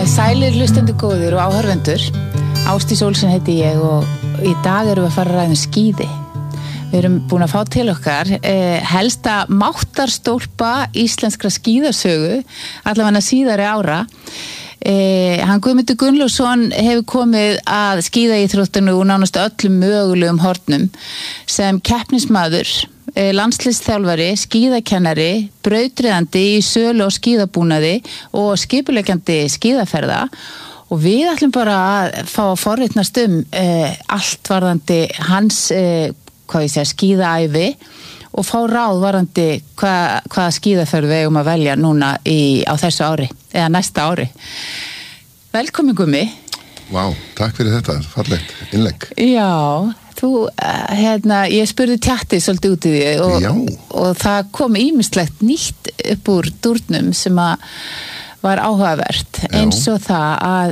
Sælir hlustendur góðir og áhorfendur. Ásdís Olsen heiti ég og í dag erum við að fara að ræða skíði. Við erum búin að fá til okkar helsta máttarstólpa íslenskra skíðasögu, allavega síðari ára. Hann Guðmundur Gunnlaugsson hefur komið að skíðaíþróttinu úr nánast öllum mögulegum hornum sem keppnismaður, landsliðsþjálfari, skíðakennari, brautryðjandi í sölu og skíðabúnaði og skipuleggjandi skíðaferða og við ætlum bara að fá að forritnast allt varðandi hans skíðaævi og fá ráð varðandi hvaða skíðaferð við eigum að velja núna á þessu ári eða næsta ári. Velkomin Gummi. Vá, takk fyrir þetta, fallegt innlegg. Já, þú, ég spurði tjatti svolítið út í því og það kom ýmislegt nýtt upp úr dúrnum sem var áhugavert eins og það að,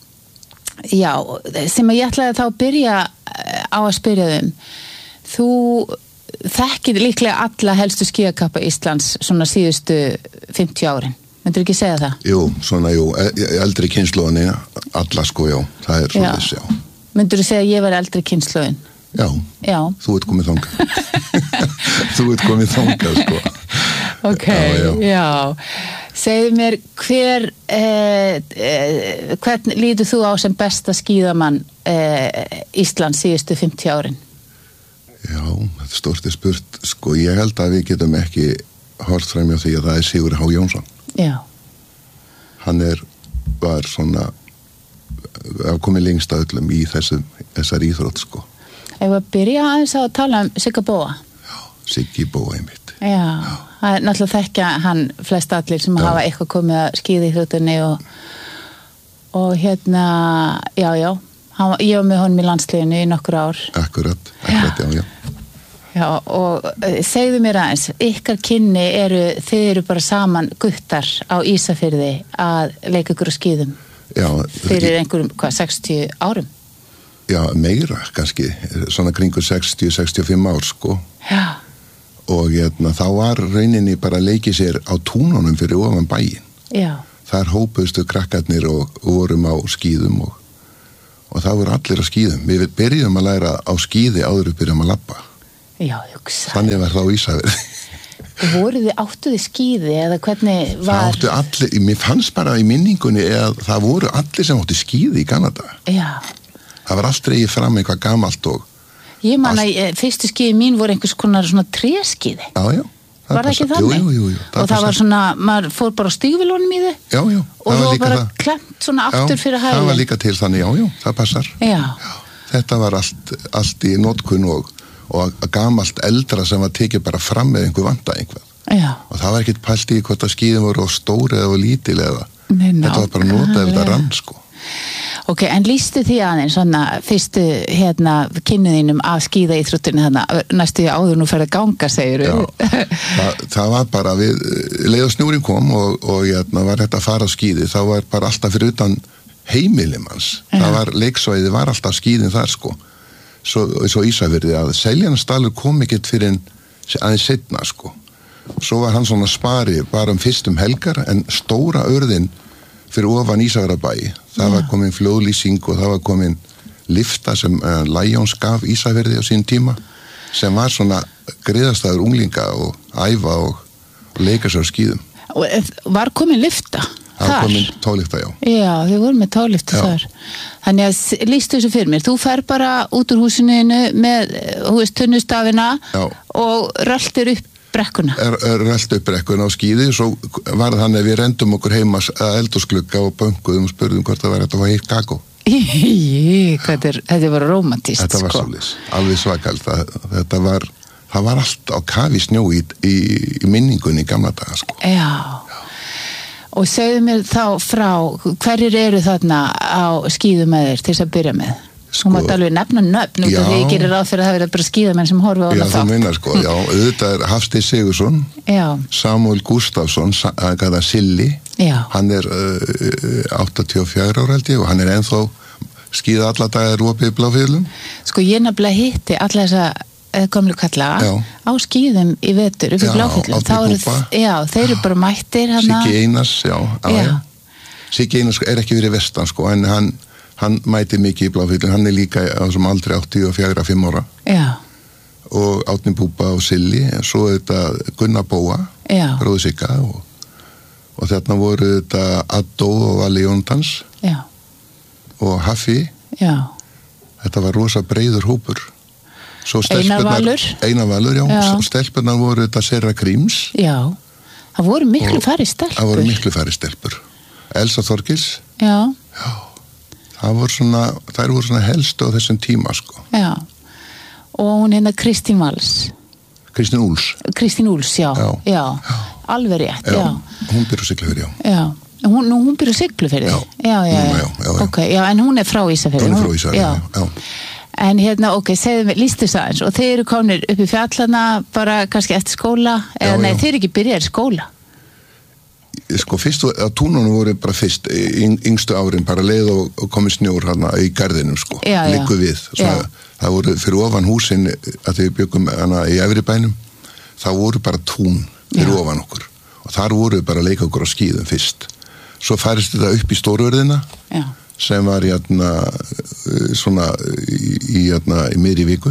sem að ég ætlaði þá að byrja á að spyrja þú þekkir líklega alla helstu skíðakappa Íslands svona síðustu 50 árin. Myndirðu ekki segja það? Jú, eldri kynslóðinni, alla já, það er svoleiðis, já. Myndirðu segja að ég var eldri kynslóðin? Já, þú ert komið þangað. Þú ert komið þangað, sko. Ok, já. Segðu mér, hvern lítur þú á sem besta skíðamann Íslands síðustu 50 árin? Já, þetta er stórt spurt, sko, ég held að við getum ekki hort fram hjá því að það er Sigurður H. Jónsson. Já. Hann var svona að komið lengst að öllum í þessar íþrótt, sko. Ef að byrja aðeins að tala Sigga Bóa. Já, Siggi Bóa einmitt. Já, það er náttúrulega þekkja hann flest allir sem hafa eitthvað komið að skíða íþróttinni og ég var með honum í landsliðinu í nokkur ár. Akkurat, já. Já, og segðu mér aðeins, ykkar kynni þið eru bara saman guttar á Ísafirði að leika ykkur á skíðum. Já. Fyrir einhverjum, 60 árum? Já, meira kannski, svona kringu 60-65 ár, sko. Já. Og þá var rauninni bara að leiki sér á túnunum fyrir ofan bæinn. Já. Þar hópuðstu krakkarnir og vorum á skíðum og það voru allir á skíðum. Við byrjum að læra á skíði áður við byrjum að labba. Já, hugsa. Þannig var það á Ísafirði. Áttu þið skíði eða hvernig var? Það áttu allir, mér fannst bara í minningunni að það voru allir sem áttu skíði í Kanada. Já. Það var allt dregið fram eitthvað gamalt og... Ég man að fyrstu skíði mín voru einhvers konar svona tréskíði. Já. Var það ekki þannig? Jú. Og það var svona, maður fór bara á stígvélunum í þau? Já. Og það var bara klemt svona aftur fyrir hæginn? Já, það var líka til þannig, já, það passar. Já. Þetta var allt í notkun og gamalt eldra sem var tekið bara fram með einhver vanda einhvað. Já. Og það var ekkert pælt í hvort að skíðin voru á stóri eða lítil eða. Þetta var bara notað ef þetta rann, sko. Ok, en lýstu því aðeins svona fyrstu kynniðinum af skíðaíþróttinu næstu áður nú ferð að ganga, segirðu? Já, það var bara leið og snjúrin kom og var þetta að fara á skíði, þá var bara alltaf fyrir utan heimilimanns. Það var leiksvæði, var alltaf skíðin þar, sko. Svo Ísafirði að Seljalandsdalur kom ekkert fyrir aðeins seinna, sko. Svo var hann svona spari bara fyrstum helgar en stóra örðin fyrir ofan Ísafjarðarbæ. Það var komin flóðlýsing og það var komin lifta sem Lions gaf Ísafirði á sín tíma sem var svona griðastæður unglinga og æfa og leika sér á skíðum. Var komin lifta? Það var komin tálifta, já. Já, þið voru með tálifta þar. Þannig að lýstu þessu fyrir mér. Þú fer bara út úr húsinu með, tunnustafina og röltir upp brekkuna. Rölt upp brekkuna á skíði og svo var það þannig að við rendum okkur heima að eldhúsglugga og bönkuðum og spurðum hvort það var þetta var heitt kakó. Þetta var romantist, Þetta var svolítið, alveg svakalt. Það var allt á kafi snjó í minningunni í gamla daga, sko. Já. Og segðu mér þá frá, hverjir eru þarna á skíðum með þér til þess að byrja með? Þú mátt alveg nefna nöfn út af því ég gerir ráð fyrir að það verið bara skíðamenn sem horfa á hana þátt. Já, þú meinar, sko, já, auðvitað er Hafsteinn Sigurðsson, Samúel Gústafsson, Silli, hann er 84 ára held ég og hann er ennþá skíða alla dagar opið í Bláfjöllum. Sko, ég nefnilega hitti alla þessa gömlu kalla á skíðum í vetur upp í Bláfjöllum. Já, á Búba. Já, þeir eru bara mættir hana. Siggi Einars, já. Siggi Einars ekki verið vestan sko, en hann mæti mikið í Bláfjöllum, hann líka á sem aldrei 84-5 ára. Já. Og Árni Búba og Silli, svo þetta Gunnar Bóa, bróður Sigga og þarna voru þetta Addó og Valli Jóntans. Já. Og Haffi. Já. Þetta var rosa breiður hópur. Einar Valur. Einar Valur, já. Stelpurnar voru þetta Serra Gríms. Já. Það voru miklu færri stelpur. Það voru miklu færri stelpur. Elsa Þorgils. Já. Já. Þær voru svona helstu á þessum tíma, sko. Já. Og hún Kristín Valls. Kristín Úls. Kristín Úls, já. Já. Alveg rétt, já. Hún býr á Siglufirði, já. Já. Hún býr á Siglufirði? Já. Já. Ok, já, en hún frá Ísafirði. Hún frá Ísafirði, já. En ok, segðu mig, lístu það eins, og þeir eru komnir upp í fjallana bara kannski eftir skóla, eða nei, þeir eru ekki byrjaðir skóla? Sko, fyrst á túnunum voru bara fyrst, yngstu árin, bara leið og komið snjór hana í garðinum, sko, liggu við. Það voru fyrir ofan húsin, að þau byggum hana í Efribænum, það voru bara tún fyrir ofan okkur, og þar voru bara að leika okkur á skíðum fyrst. Svo færist þetta upp í Stóruvörðina, sem var svona í miðri viku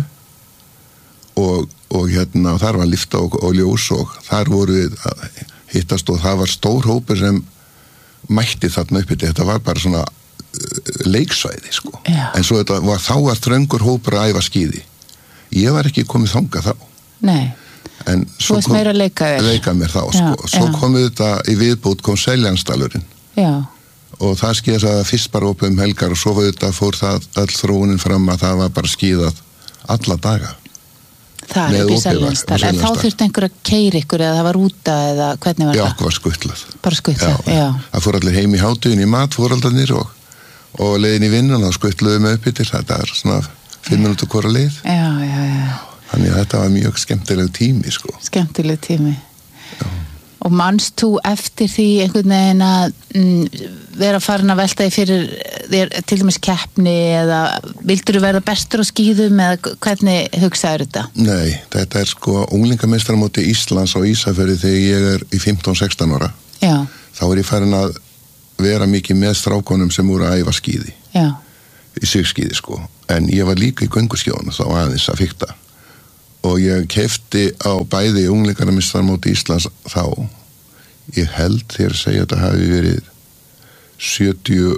og þar var lyfta og ljós og þar voru við að hittast og það var stór hópur sem mætti þarna uppi, þetta var bara svona leiksvæði sko. En svo þá var þröngur hópur að æfa skíði. Ég var ekki komið þangað þá. Nei. En svo kom meira leika mér þá sko. Svo kom þetta í viðbót kom Seljansdalurinn. Já. Og það skýðast að fyrst bara opið helgar og svo fór það öll þróunin fram að það var bara skíðað alla daga. Það upp í Seljansdal. En þá þurfti einhver að keyra ykkur eða það var úta eða hvernig var það? Já, það var skuttlað. Bara skuttlað, já. Það fór allir heim í hádugin í mat, fóraldarnir og leiðin í vinnan og skuttluðum upp yfir, þetta er svona 5 minútur hvora leið. Já. Þannig að þetta var mjög skemmtileg tími, sko. Skemmtileg tími. Já. Og manst þú eftir því einhvern veginn að vera farin að velta því fyrir þér til dæmis keppni eða vildur þú verða bestur á skíðum eða hvernig hugsaður þetta? Nei, þetta er sko unglingameistaramóti Íslands á Ísafirði þegar ég er í 15-16 ára. Já. Þá er ég farin að vera mikið með strákonum sem voru að æfa skíði. Já. Í sigskíði sko. En ég var líka í gönguskjóðunum þá aðeins að fikta. Og ég keypti á bæði unglingameistaramóti Íslands þá, ég held þegar að segja að þetta hafi verið 72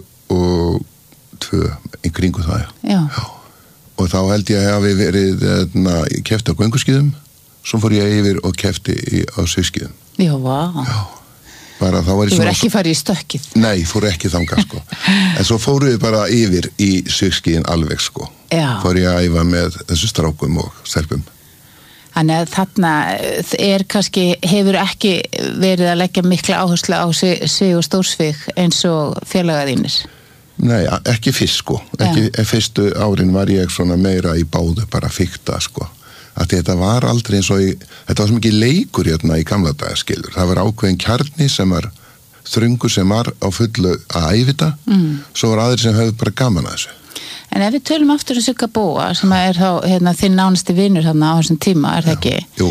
í kringu það. Já. Og þá held ég að hafi verið, ég keypti á gönguskíðum, svo fór ég yfir og keypti á sigskíðum. Já, vá. Já. Bara þá var ég svona... Þú verður ekki farið í stökkið? Nei, fór ekki þangað, sko. En svo fóru við bara yfir í sigskíðin alveg, sko. Já. Fór ég að æfa með þessu strákum og stelpum. Þannig að þarna kannski, hefur ekki verið að leggja mikla áherslu á sig og stórsvig eins og félagar þínir? Nei, ekki fyrst sko. Fyrstu árin var ég svona meira í báðu bara fikta sko. Að þetta var aldrei eins og þetta var svo mikið leikur hérna í gamla daga skilur. Það var ákveðin kjarni sem var þröngur sem var á fullu að æfita. Svo var aðrir sem höfðu bara gaman að þessu. En ef við tölum aftur Sigga Bóa sem er þá þinn nánasti vinur þarna á þessum tíma, er það ekki? Jú.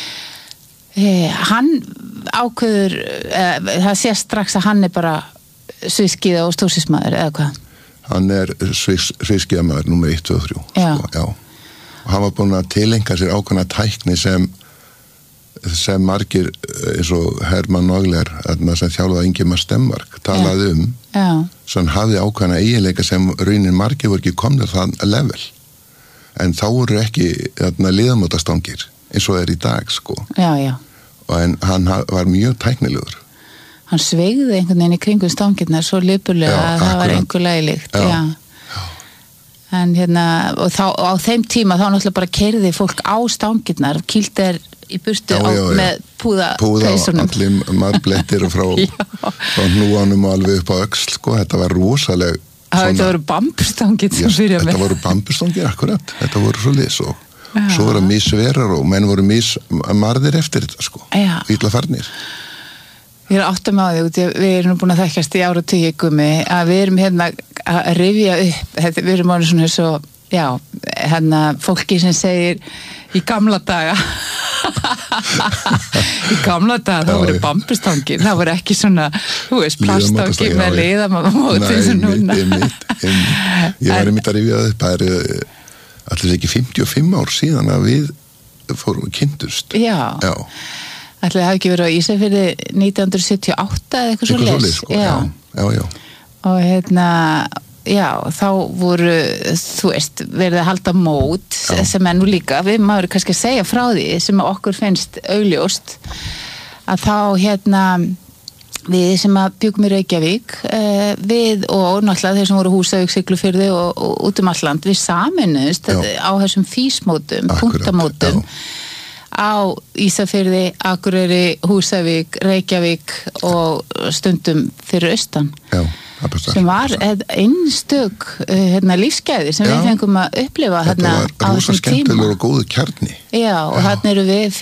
Hann ákveður, það sé strax að hann er bara sviðskíða og stórsísmaður, eða hvað? Hann er sviðskíðamaður nummer 1, 2 og 3. Já. Sko, já. Og hann var búin að tilenga sér ákveðna tækni sem margir eins og Hermann Nogler sem þjálfaði Ingimar Stenmark talaði svo hann hafði ákveðna eiginleika sem raunin margir voru ekki komnir þann level en þá voru ekki liðamótastangir eins og er í dag sko. Já. En hann var mjög tæknilegur. Hann sveigði einhvern veginn í kringum stangirnar svo lipulega að það var einhverlega líkt. Já. En og þá á þeim tíma þá náttúrulega bara keyrði fólk á stangirnar, kýldi í burtu með púða peysunum. Allir marblettir og frá hnúanum og alveg upp á öxl sko. Þetta var rosaleg Þetta voru bambustangir sem byrja með. Þetta voru bambustangir, akkurat. Þetta voru svo lis og svo voru misverar og menn voru mismarðir eftir þetta sko. Illa farnir. Ég er áttum á því, við erum búin að þekkjast í áratugi Gummi, að við erum hérna að rifja upp, við erum alveg svona svo, fólki sem segir í gamla daga Í gamla dag það voru bambustangir, það voru ekki svona þú veist, plastangir með liðamóti eins og núna. Ég var einmitt að rifja upp, það eru allir ekki 55 ár síðan að við fórum kynntust. Já. Ætli það hafi ekki verið á Ísafirði 1978 eða eitthvað svoleiðis. Sko. Já. Og já, þá voru, þú veist, verið að halda mót sem nú líka, við maður kannski að segja frá því sem okkur finnst augljóst að þá við sem að bjugum í Reykjavík við og náttúrulega þeir sem voru Húsavík, Siglufirði og út alland, við saminuðust á þessum físmótum, punktamótum á Ísafirði, Akureyri, Húsavík, Reykjavík og stundum fyrir austan. Já. Sem var einstök lífsgæði sem við fengum að upplifa þetta var rosa skemmtilegur og góðu kjarni. Já, og þarna eru við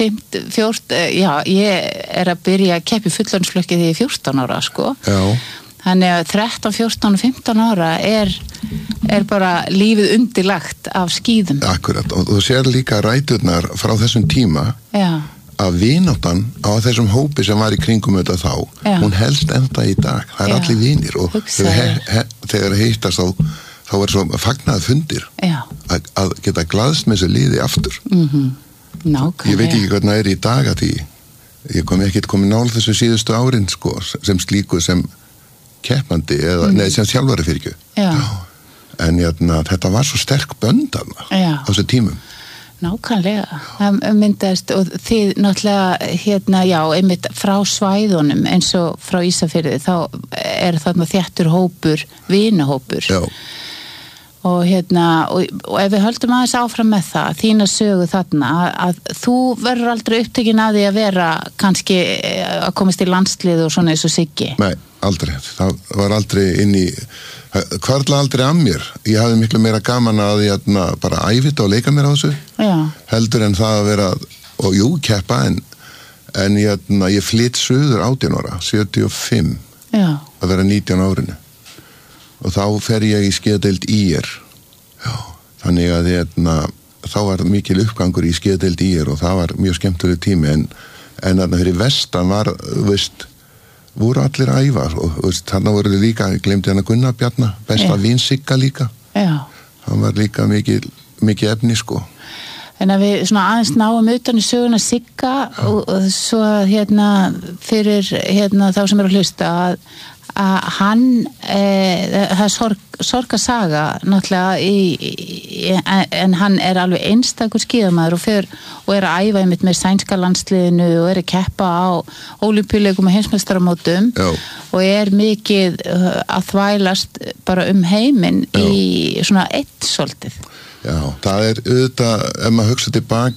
ég er að byrja að keppa í fullorðinsflokki þegar ég er 14 ára, sko. Já. Þannig að 13, 14 og 15 ára er bara lífið undirlagt af skíðum. Akkurat, og þú sér líka ræturnar frá þessum tíma. Já. Að vináttan á þessum hópi sem var í kringum þetta þá, hún helst enda í dag. Það allir vinir og þegar hittast þá er svo fagnað fundir að geta glaðst með þessu liði aftur. Nákvæmlega. Ég veit ekki hvernig það í dag að ég kom ekki komið nála þessu síðustu árin sko, sem slíku sem keppandi eða sem þjálfari fyrir ekki. En þetta var svo sterk bönd á þessu tímum. Nákvæmlega, það myndaðist og þið náttúrulega einmitt frá svæðunum eins og frá Ísafirði þá er þarna þéttur hópur, vinahópur og og ef við höldum aðeins áfram með það, þína sögu þarna að þú verður aldrei upptekin af því að vera kannski að komast í landslið og svona eins og Siggi. Nei, aldrei, það var aldrei inn í hvarla aldrei að mér. Ég hafði miklu meira gaman að því bara æfita og leika mér á þessu. Já. Heldur en það að vera og keppa en ég flytt suður 18 ára, 75 að vera 19 árinu og þá fer ég í skíðadeild IR. Já. Þannig að þá var mikil uppgangur í skíðadeild IR og það var mjög skemmtileg tími en þarna fyrir vestan var, voru allir að æfa og þarna voru þið líka, ég glemdi Gunnar Bjarna, besta vin Sigga líka. Já. Hann var líka mikið efni sko. En að við svona aðeins náum utan í söguna Sigga og svo fyrir þá sem eru að hlusta að hann það er sorgarsaga náttúrulega en hann er alveg einstakur skíðamaður og er að æfa einmitt með sænska landsliðinu og er að keppa á ólympíuleikum og heimsmeistaramótum og er mikið að þvælast bara heiminn í svona eitt svolítið. Já, það er auðvitað, ef maður hugsa tilbaka